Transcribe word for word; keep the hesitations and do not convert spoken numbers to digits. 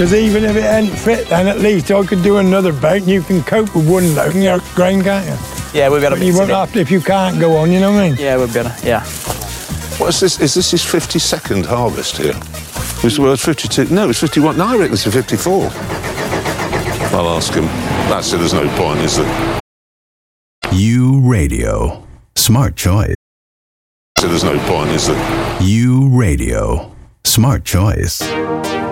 Because even if it ain't fit, then at least I could do another bait and you can cope with one load in your grain, can't you? Yeah, we'll be able to You mix won't it in. have to, if you can't go on, you know what I mean? Yeah, we'll be able to, yeah. What is this? Is this his fifty-second harvest here? It's well, it's fifty-two. No, it's fifty-one. No, I reckon it's fifty-four. I'll ask him. That's it. There's no point, is there? U Radio. Smart choice. So there's no point, is there? U Radio. Smart choice.